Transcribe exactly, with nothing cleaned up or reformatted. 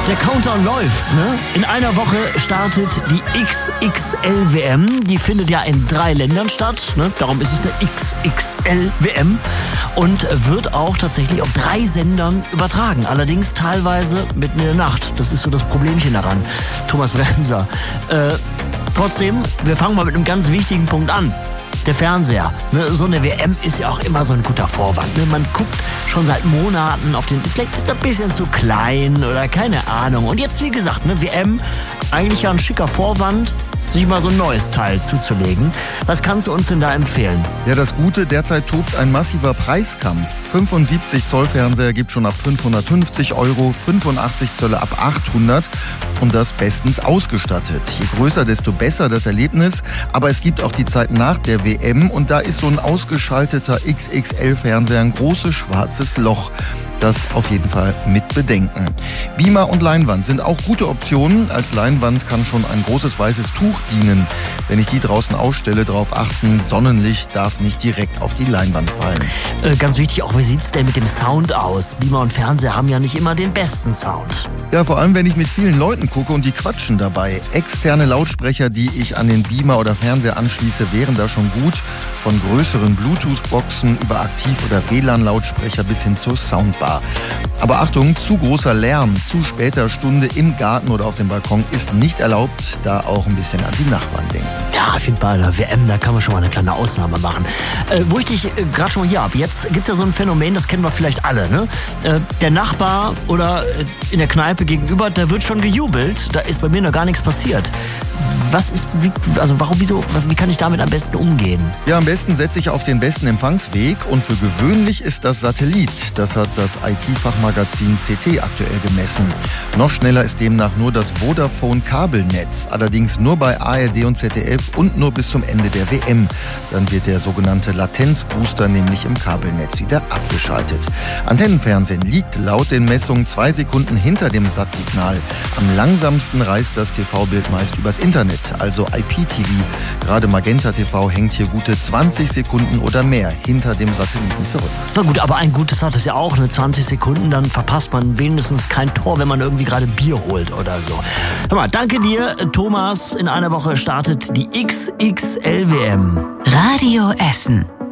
Der Countdown läuft, ne? In einer Woche startet die X X L W M. Die findet ja in drei Ländern statt, ne? Darum ist es eine X X L W M. Und wird auch tatsächlich auf drei Sendern übertragen. Allerdings teilweise mitten in der Nacht. Das ist so das Problemchen daran. Thomas Bremser. Äh, trotzdem, wir fangen mal mit einem ganz wichtigen Punkt an. Der Fernseher. Ne, so eine W M ist ja auch immer so ein guter Vorwand. Ne? Man guckt schon seit Monaten auf den... Vielleicht ist er ein bisschen zu klein oder keine Ahnung. Und jetzt, wie gesagt, ne, W M, eigentlich ja ein schicker Vorwand, sich mal so ein neues Teil zuzulegen. Was kannst du uns denn da empfehlen? Ja, das Gute, derzeit tobt ein massiver Preiskampf. fünfundsiebzig Zoll Fernseher gibt schon ab fünfhundertfünfzig Euro, fünfundachtzig Zölle ab achthundert und das bestens ausgestattet. Je größer, desto besser das Erlebnis. Aber es gibt auch die Zeit nach der W M und da ist so ein ausgeschalteter X X L-Fernseher ein großes schwarzes Loch. Das auf jeden Fall mit bedenken. Beamer und Leinwand sind auch gute Optionen. Als Leinwand kann schon ein großes weißes Tuch dienen. Wenn ich die draußen ausstelle, darauf achten, Sonnenlicht darf nicht direkt auf die Leinwand fallen. Äh, ganz wichtig auch, wie sieht's denn mit dem Sound aus? Beamer und Fernseher haben ja nicht immer den besten Sound. Ja, vor allem, wenn ich mit vielen Leuten gucke und die quatschen dabei. Externe Lautsprecher, die ich an den Beamer oder Fernseher anschließe, wären da schon gut. Von größeren Bluetooth-Boxen über Aktiv- oder W L A N-Lautsprecher bis hin zur Soundbar. Aber Achtung, zu großer Lärm zu später Stunde im Garten oder auf dem Balkon ist nicht erlaubt. Da auch ein bisschen an die Nachbarn denken. Ja, auf jeden Fall, bei der W M, da kann man schon mal eine kleine Ausnahme machen. Äh, wo ich dich äh, gerade schon mal hier habe, jetzt gibt es ja so ein Phänomen, das kennen wir vielleicht alle, ne? Äh, der Nachbar oder äh, in der Kneipe gegenüber, da wird schon gejubelt, da ist bei mir noch gar nichts passiert. Was ist, wie, also warum, wieso, was, wie kann ich damit am besten umgehen? Ja, am besten setze ich auf den besten Empfangsweg und für gewöhnlich ist das Satellit. Das hat das I T-Fachmagazin C T aktuell gemessen. Noch schneller ist demnach nur das Vodafone-Kabelnetz, allerdings nur bei A R D und Z D F und nur bis zum Ende der W M. Dann wird der sogenannte Latenzbooster nämlich im Kabelnetz wieder abgeschaltet. Antennenfernsehen liegt laut den Messungen zwei Sekunden hinter dem Satsignal. Am langsamsten reist das T V-Bild meist übers Internet, also I P T V. Gerade Magenta T V hängt hier gute zwanzig Sekunden oder mehr hinter dem Satelliten zurück. Na gut, aber ein gutes hat es ja auch, ne? zwanzig Sekunden, dann verpasst man wenigstens kein Tor, wenn man irgendwie gerade Bier holt oder so. Hör mal, danke dir, Thomas. In einer Woche startet die X X L W M. Radio Essen.